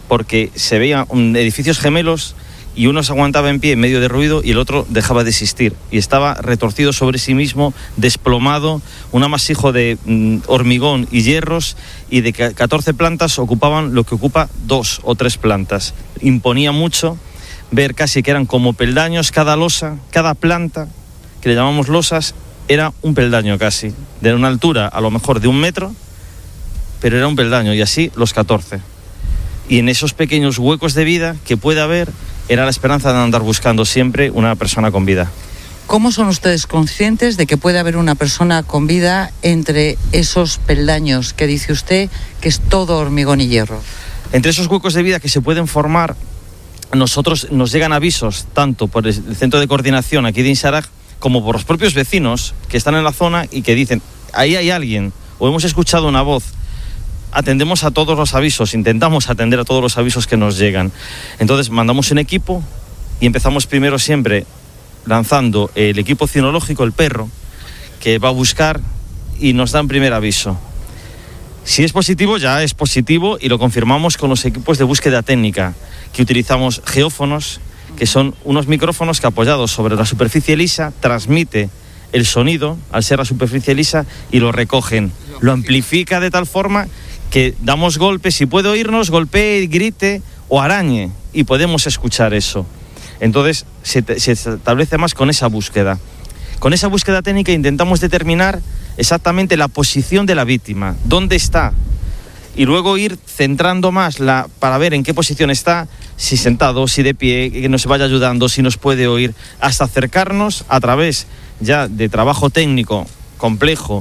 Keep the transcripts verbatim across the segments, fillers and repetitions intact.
porque se veían edificios gemelos y uno se aguantaba en pie en medio de ruido y el otro dejaba de existir. Y estaba retorcido sobre sí mismo, desplomado, un amasijo de mm, hormigón y hierros, y de catorce plantas ocupaban lo que ocupa dos o tres plantas. Imponía mucho ver casi que eran como peldaños cada losa, cada planta, que le llamamos losas, era un peldaño casi, de una altura a lo mejor de un metro, pero era un peldaño, y así los catorce. Y en esos pequeños huecos de vida que puede haber, era la esperanza de andar buscando siempre una persona con vida. ¿Cómo son ustedes conscientes de que puede haber una persona con vida entre esos peldaños que dice usted que es todo hormigón y hierro? Entre esos huecos de vida que se pueden formar, nosotros nos llegan avisos tanto por el centro de coordinación aquí de Insarag como por los propios vecinos que están en la zona y que dicen, ahí hay alguien, o hemos escuchado una voz. Atendemos a todos los avisos, intentamos atender a todos los avisos que nos llegan. Entonces mandamos un equipo y empezamos primero siempre lanzando el equipo cinológico, el perro, que va a buscar y nos dan primer aviso. Si es positivo, ya es positivo, y lo confirmamos con los equipos de búsqueda técnica, que utilizamos geófonos, que son unos micrófonos que, apoyados sobre la superficie lisa, transmite el sonido al ser la superficie lisa y lo recogen. Lo amplifica de tal forma que damos golpes, si puede oírnos, golpee, grite o arañe, y podemos escuchar eso. Entonces se, se establece más con esa búsqueda. Con esa búsqueda técnica intentamos determinar exactamente la posición de la víctima, dónde está, y luego ir centrando más la, para ver en qué posición está, si sentado, si de pie, que nos vaya ayudando, si nos puede oír, hasta acercarnos a través ya de trabajo técnico complejo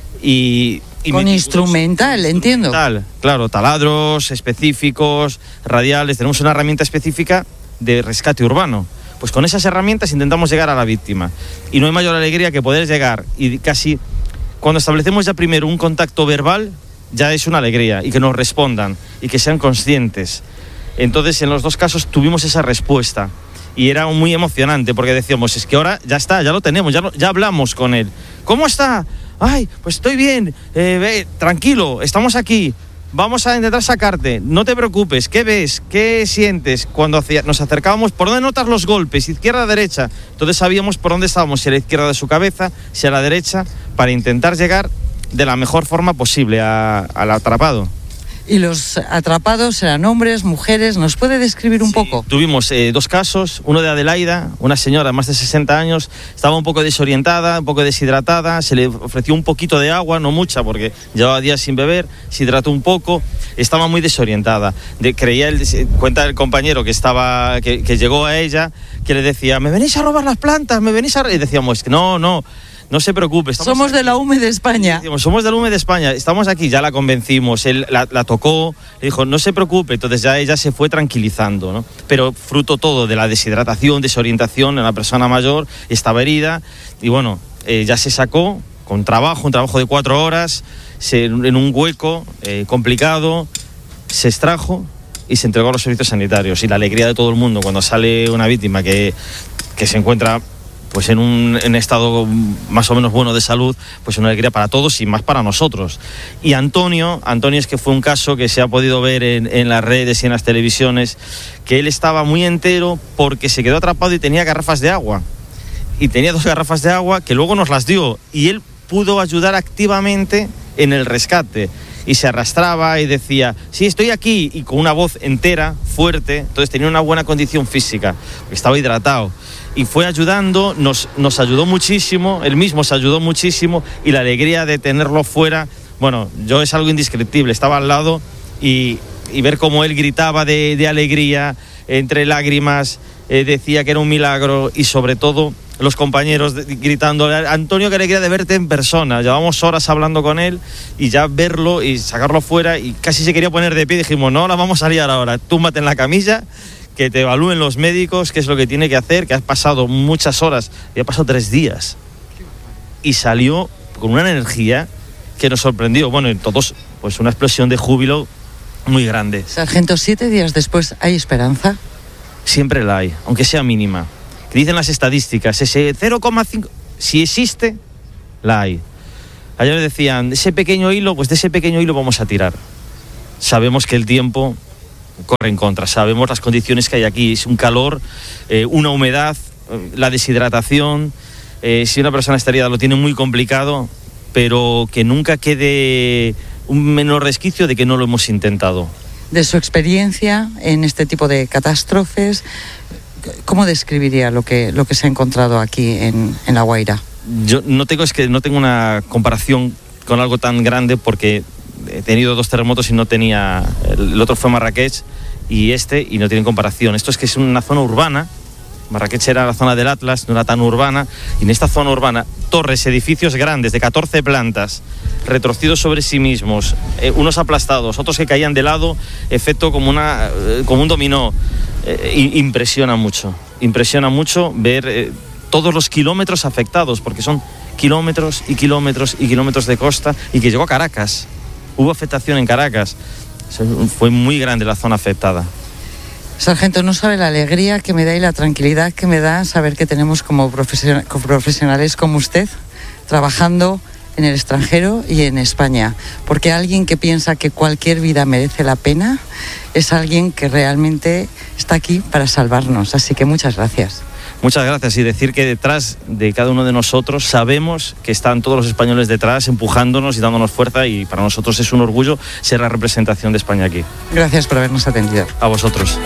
y... Y con instrumental, entiendo. Instrumental, claro, taladros específicos, radiales, tenemos una herramienta específica de rescate urbano. Pues con esas herramientas intentamos llegar a la víctima. Y no hay mayor alegría que poder llegar, y casi cuando establecemos ya primero un contacto verbal, ya es una alegría, y que nos respondan, y que sean conscientes. Entonces, en los dos casos tuvimos esa respuesta, y era muy emocionante, porque decíamos, es que ahora ya está, ya lo tenemos, ya, lo, ya hablamos con él. ¿Cómo está? Ay, pues estoy bien, eh, ve, tranquilo, estamos aquí, vamos a intentar sacarte, no te preocupes, ¿qué ves? ¿Qué sientes? Cuando hacia, nos acercábamos, ¿por dónde notas los golpes? Izquierda, derecha. Entonces sabíamos por dónde estábamos, si a la izquierda de su cabeza, si a la derecha, para intentar llegar de la mejor forma posible a, al atrapado. ¿Y los atrapados eran hombres, mujeres? ¿Nos puede describir un sí, poco? Tuvimos eh, dos casos, uno de Adelaida, una señora de más de sesenta años, estaba un poco desorientada, un poco deshidratada, se le ofreció un poquito de agua, no mucha porque llevaba días sin beber, se hidrató un poco, estaba muy desorientada. De, creía el, cuenta el compañero que, estaba, que, que llegó a ella, que le decía, ¿me venís a robar las plantas? ¿Me venís a...? Y decíamos, no, no. No se preocupe. Somos aquí de la U M E de España. Decimos, somos de la U M E de España, estamos aquí, ya la convencimos, él la, la tocó, le dijo, no se preocupe, entonces ya ella se fue tranquilizando, ¿no? Pero fruto todo de la deshidratación, desorientación, en una persona mayor, estaba herida, y bueno, eh, ya se sacó con trabajo, un trabajo de cuatro horas, se, en un hueco eh, complicado, se extrajo y se entregó a los servicios sanitarios. Y la alegría de todo el mundo cuando sale una víctima que, que se encuentra... pues en un en estado más o menos bueno de salud, pues una alegría para todos y más para nosotros. Y Antonio, Antonio es que fue un caso que se ha podido ver en, en las redes y en las televisiones, que él estaba muy entero porque se quedó atrapado y tenía garrafas de agua. Y tenía dos garrafas de agua que luego nos las dio, y él pudo ayudar activamente en el rescate. Y se arrastraba y decía, sí, estoy aquí, y con una voz entera, fuerte, entonces tenía una buena condición física, estaba hidratado. Y fue ayudando, nos, nos ayudó muchísimo, él mismo se ayudó muchísimo, y la alegría de tenerlo fuera, bueno, yo es algo indescriptible. Estaba al lado y, y ver cómo él gritaba de, de alegría, entre lágrimas, eh, decía que era un milagro, y sobre todo los compañeros de, gritando, Antonio, qué alegría de verte en persona. Llevamos horas hablando con él, y ya verlo y sacarlo fuera, y casi se quería poner de pie, dijimos, no, la vamos a liar ahora, túmbate en la camilla, que te evalúen los médicos qué es lo que tiene que hacer, que has pasado muchas horas, y ha pasado tres días, y salió con una energía que nos sorprendió, bueno, y todos, pues una explosión de júbilo muy grande. Sargento, siete días después, ¿hay esperanza? Siempre la hay, aunque sea mínima. Que dicen las estadísticas, ese cero coma cinco, si existe, la hay. Ayer decían, ese pequeño hilo, pues de ese pequeño hilo vamos a tirar. Sabemos que el tiempo corre en contra. Sabemos las condiciones que hay aquí, es un calor, eh, una humedad, la deshidratación. Eh, si una persona está herida lo tiene muy complicado, pero que nunca quede un menor resquicio de que no lo hemos intentado. De su experiencia en este tipo de catástrofes, ¿cómo describiría lo que, lo que se ha encontrado aquí en, en La Guaira? Yo no tengo, es que no tengo una comparación con algo tan grande, porque he tenido dos terremotos y no tenía, el otro fue Marrakech y este, y no tienen comparación. Esto es que es una zona urbana. Marrakech era la zona del Atlas, no era tan urbana, y en esta zona urbana, torres, edificios grandes de catorce plantas, retorcidos sobre sí mismos, eh, unos aplastados, otros que caían de lado, efecto como, una, eh, como un dominó. Eh, impresiona mucho, impresiona mucho ver eh, todos los kilómetros afectados, porque son kilómetros y kilómetros y kilómetros de costa, y que llegó a Caracas. Hubo afectación en Caracas, fue muy grande la zona afectada. Sargento, no sabe la alegría que me da y la tranquilidad que me da saber que tenemos como profesionales como usted trabajando en el extranjero y en España, porque alguien que piensa que cualquier vida merece la pena es alguien que realmente está aquí para salvarnos, así que muchas gracias. Muchas gracias, y decir que detrás de cada uno de nosotros sabemos que están todos los españoles detrás empujándonos y dándonos fuerza, y para nosotros es un orgullo ser la representación de España aquí. Gracias por habernos atendido. A vosotros.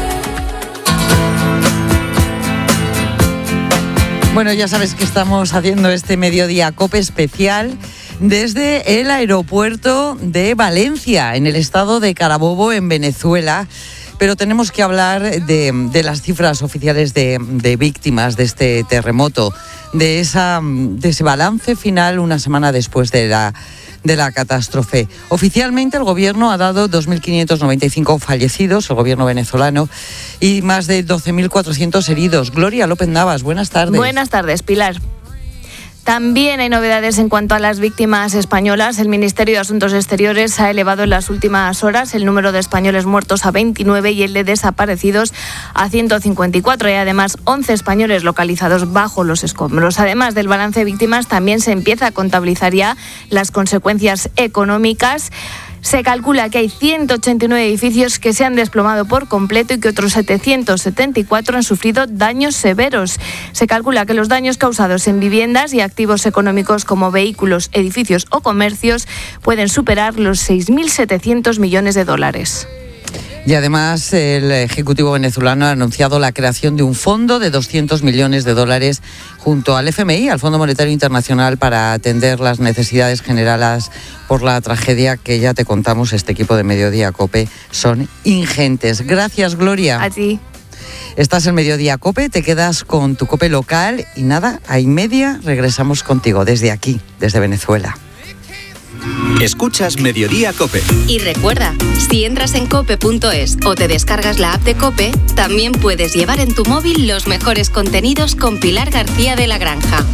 Bueno, ya sabes que estamos haciendo este Mediodía COPE especial desde el aeropuerto de Valencia, en el estado de Carabobo, en Venezuela. Pero tenemos que hablar de, de las cifras oficiales de, de víctimas de este terremoto, de, esa, de ese balance final una semana después de la, de la catástrofe. Oficialmente el gobierno ha dado dos mil quinientos noventa y cinco fallecidos, el gobierno venezolano, y más de doce mil cuatrocientos heridos. Gloria López Navas, buenas tardes. Buenas tardes, Pilar. También hay novedades en cuanto a las víctimas españolas. El Ministerio de Asuntos Exteriores ha elevado en las últimas horas el número de españoles muertos a veintinueve y el de desaparecidos a ciento cincuenta y cuatro. Y además once españoles localizados bajo los escombros. Además del balance de víctimas, también se empieza a contabilizar ya las consecuencias económicas. Se calcula que hay ciento ochenta y nueve edificios que se han desplomado por completo y que otros setecientos setenta y cuatro han sufrido daños severos. Se calcula que los daños causados en viviendas y activos económicos como vehículos, edificios o comercios pueden superar los seis mil setecientos millones de dólares. Y además el Ejecutivo venezolano ha anunciado la creación de un fondo de doscientos millones de dólares junto al F M I, al Fondo Monetario Internacional, para atender las necesidades generadas por la tragedia que ya te contamos. Este equipo de Mediodía COPE son ingentes. Gracias, Gloria. A ti. Estás en Mediodía COPE, te quedas con tu COPE local y nada, a y media regresamos contigo desde aquí, desde Venezuela. Escuchas Mediodía COPE. Y recuerda, si entras en cope punto es o te descargas la app de COPE, también puedes llevar en tu móvil los mejores contenidos con Pilar García de la Granja.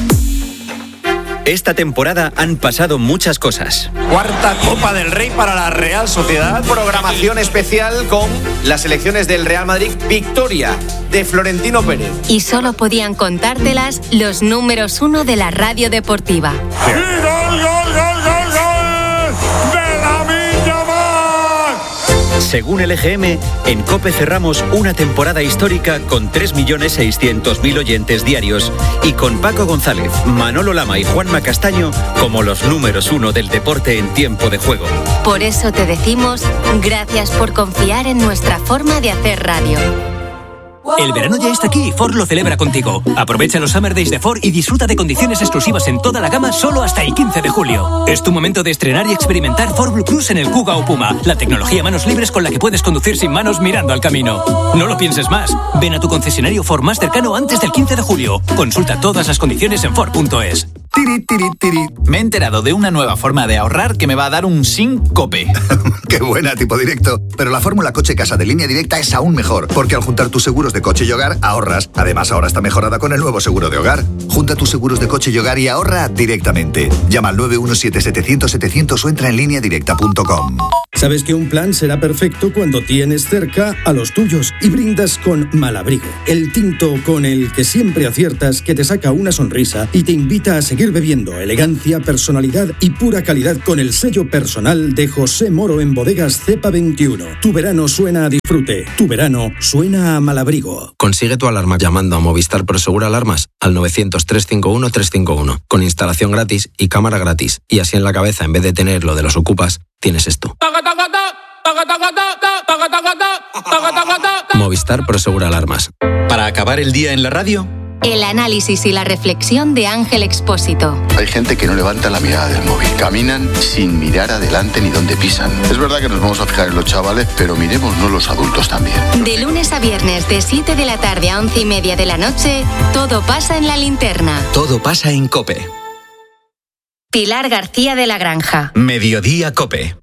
Esta temporada han pasado muchas cosas. Cuarta Copa del Rey para la Real Sociedad. Programación especial con las elecciones del Real Madrid. Victoria de Florentino Pérez. Y solo podían contártelas los números uno de la radio deportiva. ¡Y gol, gol, gol, gol, gol! ¡De Lamine Yamal! Según el E G M, en COPE cerramos una temporada histórica con tres millones seiscientos mil oyentes diarios y con Paco González, Manolo Lama y Juanma Castaño como los números uno del deporte en tiempo de juego. Por eso te decimos gracias por confiar en nuestra forma de hacer radio. El verano ya está aquí y Ford lo celebra contigo. Aprovecha los Summer Days de Ford y disfruta de condiciones exclusivas en toda la gama solo hasta el quince de julio. Es tu momento de estrenar y experimentar Ford Blue Cruise en el Kuga o Puma, la tecnología manos libres con la que puedes conducir sin manos mirando al camino. No lo pienses más. Ven a tu concesionario Ford más cercano antes del quince de julio. Consulta todas las condiciones en Ford punto es. Tiri, tiri, tiri. Me he enterado de una nueva forma de ahorrar que me va a dar un SINCOPE. ¡Qué buena, tipo directo! Pero la fórmula coche casa de Línea Directa es aún mejor, porque al juntar tus seguros de coche y hogar, ahorras. Además, ahora está mejorada con el nuevo seguro de hogar. Junta tus seguros de coche y hogar y ahorra directamente. Llama al nueve uno siete, setecientos, setecientos o entra en línea directa punto com. Sabes que un plan será perfecto cuando tienes cerca a los tuyos y brindas con Malabrigo, el tinto con el que siempre aciertas, que te saca una sonrisa y te invita a seguir bebiendo. Elegancia, personalidad y pura calidad con el sello personal de José Moro en Bodegas Cepa veintiuno. Tu verano suena a disfrute, tu verano suena a Malabrigo. Consigue tu alarma llamando a Movistar Prosegur Alarmas al novecientos, trescientos cincuenta y uno, trescientos cincuenta y uno, con instalación gratis y cámara gratis. Y así en la cabeza, en vez de tener lo de los ocupas, tienes esto. Movistar Prosegur Alarmas. Para acabar el día en la radio, El análisis y la reflexión de Ángel Expósito. Hay gente que no levanta la mirada del móvil. Caminan sin mirar adelante ni dónde pisan. Es verdad que nos vamos a fijar en los chavales, pero miremosnos los adultos también. De lunes a viernes, de siete de la tarde a once y media de la noche, todo pasa en La Linterna. todo pasa en COPE. Pilar García de la Granja. Mediodía COPE.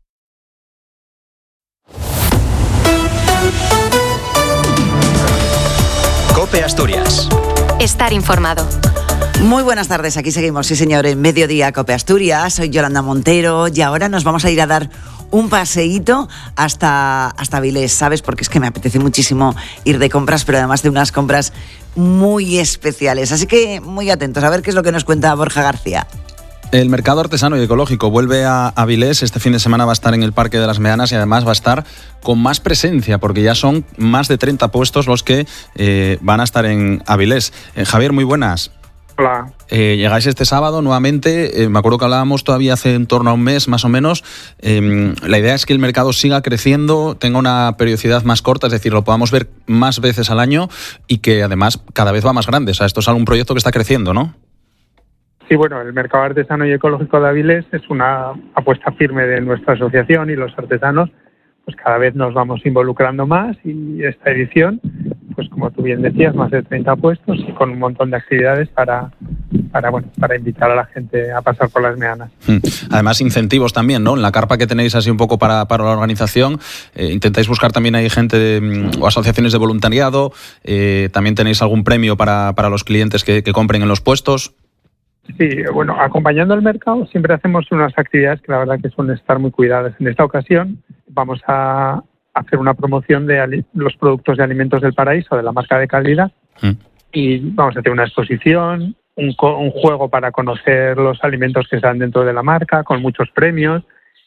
COPE Asturias. Estar informado. Muy buenas tardes, aquí seguimos, sí señor, en Mediodía COPE Asturias. Soy Yolanda Montero y ahora nos vamos a ir a dar un paseíto hasta, hasta Avilés, ¿sabes? Porque es que me apetece muchísimo ir de compras, pero además de unas compras muy especiales. Así que muy atentos a ver qué es lo que nos cuenta Borja García. El mercado artesano y ecológico vuelve a Avilés. Este fin de semana va a estar en el Parque de las Meanas y además va a estar con más presencia porque ya son más de treinta puestos los que eh, van a estar en Avilés. Eh, Javier, muy buenas. Hola. Eh, llegáis este sábado nuevamente. Eh, me acuerdo que hablábamos todavía hace en torno a un mes más o menos. Eh, la idea es que el mercado siga creciendo, tenga una periodicidad más corta, es decir, lo podamos ver más veces al año y que además cada vez va más grande. O sea, esto es algún proyecto que está creciendo, ¿no? Sí, bueno, el mercado artesano y ecológico de Avilés es una apuesta firme de nuestra asociación y los artesanos, pues cada vez nos vamos involucrando más y esta edición, pues como tú bien decías, más de treinta puestos y con un montón de actividades para, para, bueno, para invitar a la gente a pasar por las Meanas. Además, incentivos también, ¿no? En la carpa que tenéis así un poco para, para la organización, eh, intentáis buscar también ahí gente de, o asociaciones de voluntariado, eh, también tenéis algún premio para, para los clientes que, que compren en los puestos. Sí, bueno, acompañando al mercado siempre hacemos unas actividades que la verdad que suelen estar muy cuidadas. En esta ocasión vamos a hacer una promoción de ali- los productos de Alimentos del Paraíso, de la marca de calidad, mm. y vamos a hacer una exposición, un, co- un juego para conocer los alimentos que están dentro de la marca, con muchos premios,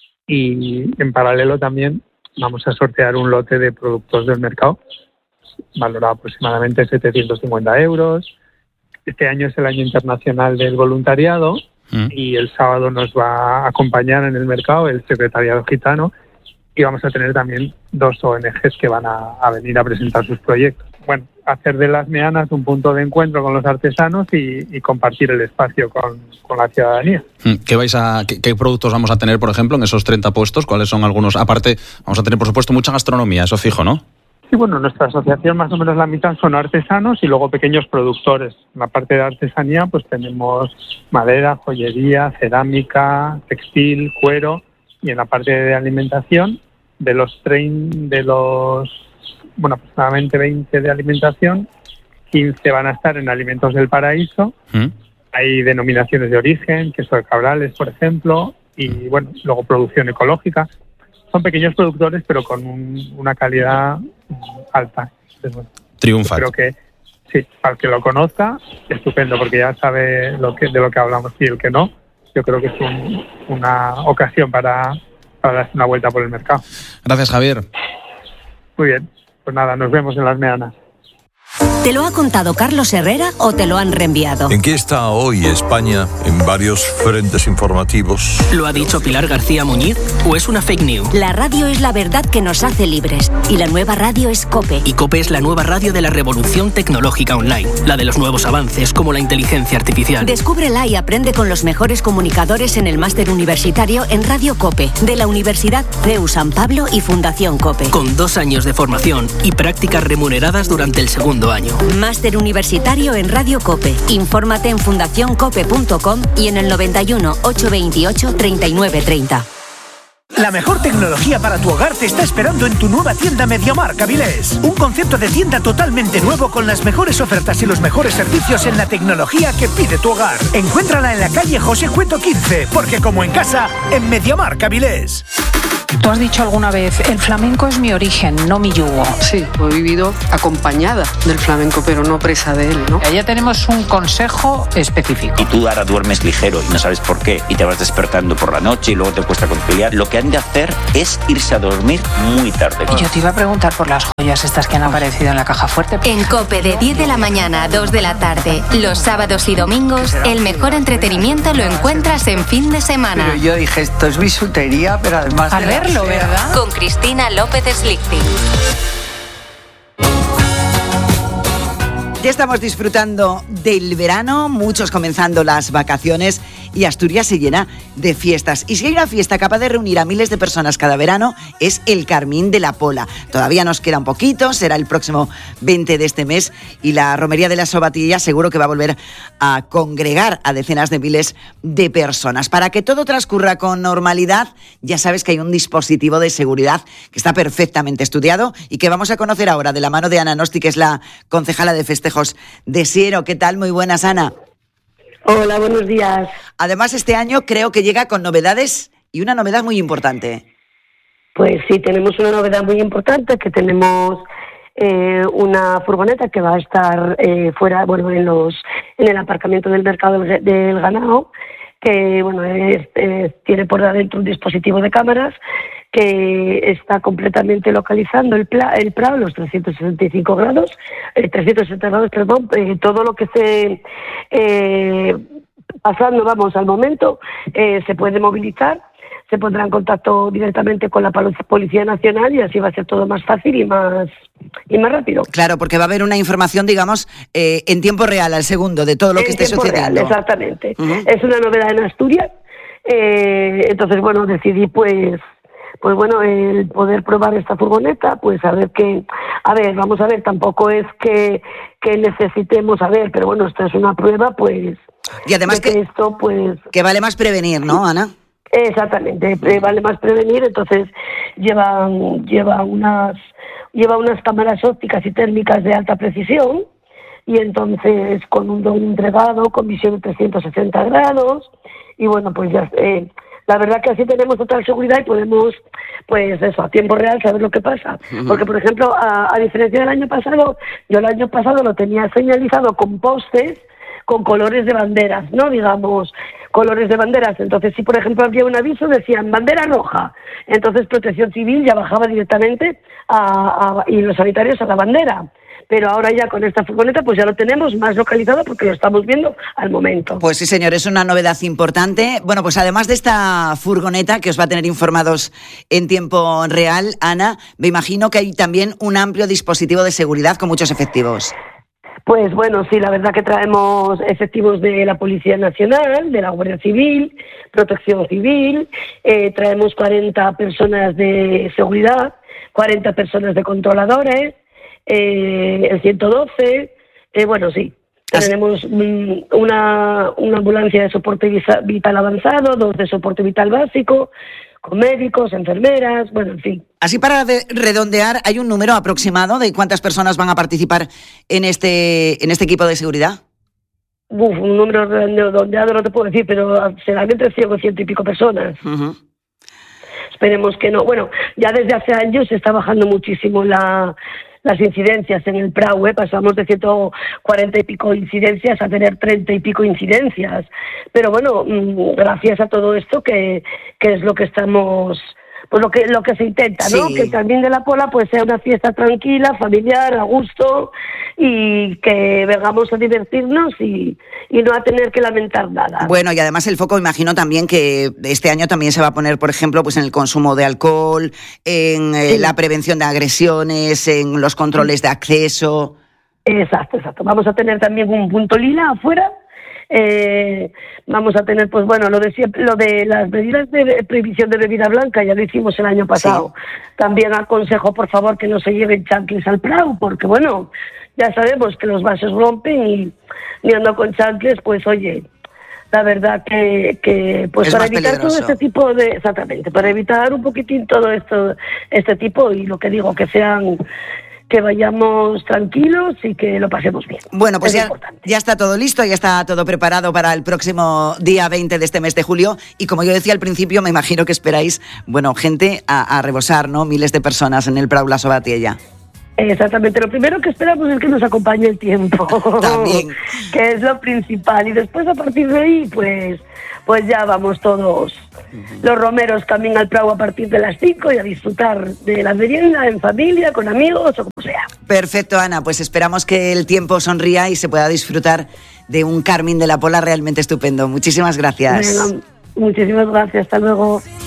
y en paralelo también vamos a sortear un lote de productos del mercado, valorado aproximadamente setecientos cincuenta euros. Este año es el año internacional del voluntariado mm. y el sábado nos va a acompañar en el mercado el secretariado gitano y vamos a tener también dos O N Ges que van a, a venir a presentar sus proyectos. Bueno, hacer de las Meanas un punto de encuentro con los artesanos y, y compartir el espacio con, con la ciudadanía. ¿Qué, vais a, qué, ¿Qué productos vamos a tener, por ejemplo, en esos treinta puestos? ¿Cuáles son algunos? Aparte, vamos a tener, por supuesto, mucha gastronomía, eso fijo, ¿no? Sí, bueno, nuestra asociación más o menos la mitad son artesanos y luego pequeños productores. En la parte de artesanía pues tenemos madera, joyería, cerámica, textil, cuero, y en la parte de alimentación de los trein, de los bueno, aproximadamente veinte de alimentación, quince van a estar en Alimentos del Paraíso. ¿Mm? Hay denominaciones de origen, queso de Cabrales, por ejemplo, y bueno, luego producción ecológica. Son pequeños productores, pero con un, una calidad alta. Entonces, bueno, triunfa. Creo que sí, al que lo conozca, estupendo, porque ya sabe lo que, de lo que hablamos. Y el que no, yo creo que es un, una ocasión para, para darse una vuelta por el mercado. Gracias, Javier. Muy bien, pues nada, nos vemos en las Meanas. ¿Te lo ha contado Carlos Herrera o te lo han reenviado? ¿En qué está hoy España en varios frentes informativos? ¿Lo ha dicho Pilar García Muñiz o es una fake news? La radio es la verdad que nos hace libres y la nueva radio es COPE. Y COPE es la nueva radio de la revolución tecnológica online, la de los nuevos avances como la inteligencia artificial. Descúbrela y aprende con los mejores comunicadores en el máster universitario en Radio COPE de la Universidad C E U San Pablo y Fundación COPE. Con dos años de formación y prácticas remuneradas durante el segundo año. Máster universitario en Radio COPE. Infórmate en fundación cope punto com y en el noventa y uno, ochocientos veintiocho, treinta y nueve treinta. La mejor tecnología para tu hogar te está esperando en tu nueva tienda MediaMarkt Avilés. Un concepto de tienda totalmente nuevo con las mejores ofertas y los mejores servicios en la tecnología que pide tu hogar. Encuéntrala en la calle José Cueto quince, porque como en casa, en MediaMarkt Avilés. Tú has dicho alguna vez, el flamenco es mi origen, no mi yugo. Sí, he vivido acompañada del flamenco, pero no presa de él, ¿no? Ya tenemos un consejo específico. Y tú ahora duermes ligero y no sabes por qué, y te vas despertando por la noche y luego te cuesta conciliar. Lo que han de hacer es irse a dormir muy tarde. Y yo te iba a preguntar por las joyas estas que han aparecido en la caja fuerte. En COPE de diez de la mañana a dos de la tarde, los sábados y domingos, el mejor entretenimiento lo encuentras en fin de semana. Pero yo dije, esto es bisutería, pero además... A verlo, ¿verdad? Con Cristina López Slichting. Ya estamos disfrutando del verano, muchos comenzando las vacaciones y Asturias se llena de fiestas. Y si hay una fiesta capaz de reunir a miles de personas cada verano, es el Carmín de la Pola. Todavía nos queda un poquito, será el próximo veinte de este mes y la Romería de la Sobatilla seguro que va a volver a congregar a decenas de miles de personas. Para que todo transcurra con normalidad, ya sabes que hay un dispositivo de seguridad que está perfectamente estudiado y que vamos a conocer ahora de la mano de Ana Nosti, que es la concejala de festejos de Siero. ¿Qué tal? Muy buenas, Ana. Hola, buenos días. Además, este año creo que llega con novedades y una novedad muy importante. Pues sí, tenemos una novedad muy importante, que tenemos eh, una furgoneta que va a estar eh, fuera, bueno, en los en el aparcamiento del mercado del, del ganado, que bueno es, es, tiene por dentro un dispositivo de cámaras que está completamente localizando el, pla, el Prado, los trescientos sesenta y cinco grados, eh, trescientos sesenta grados, perdón, eh, todo lo que esté eh, pasando, vamos, al momento, eh, se puede movilizar, se pondrá en contacto directamente con la Policía Nacional y así va a ser todo más fácil y más y más rápido. Claro, porque va a haber una información, digamos, eh, en tiempo real, al segundo, de todo lo que esté sucediendo. Real, exactamente. Uh-huh. Es una novedad en Asturias, eh, entonces, bueno, decidí, pues, pues bueno, el poder probar esta furgoneta, pues a ver qué, a ver, vamos a ver, tampoco es que, que necesitemos, a ver, pero bueno, esta es una prueba, pues... Y además que, que esto, pues... Que vale más prevenir, ¿no, Ana? Exactamente, vale más prevenir, entonces lleva, lleva unas lleva unas cámaras ópticas y térmicas de alta precisión y entonces con un don entregado, con visión de trescientos sesenta grados y bueno, pues ya eh, la verdad que así tenemos total seguridad y podemos, pues eso, a tiempo real saber lo que pasa. Uh-huh. Porque, por ejemplo, a, a diferencia del año pasado, yo el año pasado lo tenía señalizado con postes con colores de banderas, ¿no? Digamos, colores de banderas. Entonces, si por ejemplo había un aviso, decían bandera roja. Entonces Protección Civil ya bajaba directamente a, a, y los sanitarios a la bandera. Pero ahora ya con esta furgoneta pues ya lo tenemos más localizado porque lo estamos viendo al momento. Pues sí, señor, es una novedad importante. Bueno, pues además de esta furgoneta que os va a tener informados en tiempo real, Ana, me imagino que hay también un amplio dispositivo de seguridad con muchos efectivos. Pues bueno, sí, la verdad que traemos efectivos de la Policía Nacional, de la Guardia Civil, Protección Civil, eh, traemos cuarenta personas de seguridad, cuarenta personas de controladores, eh, el ciento doce, eh, bueno, sí. Tenemos una, una ambulancia de soporte vital avanzado, dos de soporte vital básico, con médicos, enfermeras, bueno, en fin. Así para de redondear, ¿hay un número aproximado de cuántas personas van a participar en este en este equipo de seguridad? Uf, un número redondeado no te puedo decir, pero serán entre cien o ciento y pico personas. Uh-huh. Esperemos que no. Bueno, ya desde hace años se está bajando muchísimo la... las incidencias en el Prado, ¿eh? Pasamos de ciento cuarenta y pico incidencias a tener treinta y pico incidencias. Pero bueno, gracias a todo esto que, que es lo que estamos, pues lo que lo que se intenta, ¿no? Sí. Que el Carmín de la Pola pues sea una fiesta tranquila, familiar, a gusto y que vengamos a divertirnos y, y no a tener que lamentar nada. Bueno, y además el foco, imagino también que este año también se va a poner, por ejemplo, pues en el consumo de alcohol, en eh, sí. la prevención de agresiones, en los controles de acceso. Exacto, exacto. Vamos a tener también un punto lila afuera. Eh, vamos a tener, pues bueno, lo de siempre, lo de las medidas de prohibición de bebida blanca, ya lo hicimos el año pasado. Sí. También aconsejo, por favor, que no se lleven chancles al Prado, porque bueno, ya sabemos que los vasos rompen y, y ando con chancles, pues oye, la verdad que, que pues es para evitar peligroso. Todo este tipo de, exactamente, para evitar un poquitín todo esto, este tipo y lo que digo, que sean que vayamos tranquilos y que lo pasemos bien. Bueno, pues es ya, ya está todo listo, ya está todo preparado para el próximo día veinte de este mes de julio y como yo decía al principio, me imagino que esperáis, bueno, gente a, a rebosar, ¿no? Miles de personas en el Prau La Sabatiella. Exactamente, lo primero que esperamos es que nos acompañe el tiempo, También. que es lo principal, y después a partir de ahí, pues, pues ya vamos todos, los romeros camino al Prau a partir de las cinco y a disfrutar de la merienda en familia, con amigos o como sea. Perfecto, Ana, pues esperamos que el tiempo sonría y se pueda disfrutar de un Carmín de la Pola realmente estupendo. Muchísimas gracias. Venga, muchísimas gracias, hasta luego.